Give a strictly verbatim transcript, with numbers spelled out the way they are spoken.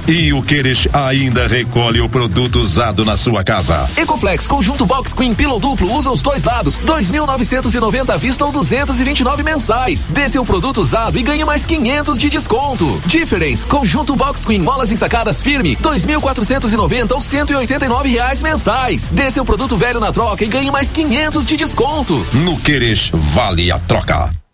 E o Queires ainda recolhe o produto usado na sua casa. Ecoflex Conjunto Box Queen Pillow Duplo usa os dois lados, dois mil novecentos e noventa à vista ou duzentos e vinte e nove mensais. Dê seu produto usado e ganhe mais quinhentos de desconto. Difference Conjunto Box Queen Molas ensacadas firme, dois mil quatrocentos e noventa ou cento e oitenta e nove reais mensais. Dê seu produto velho na troca e ganhe mais quinhentos de desconto. No Queires vale a troca.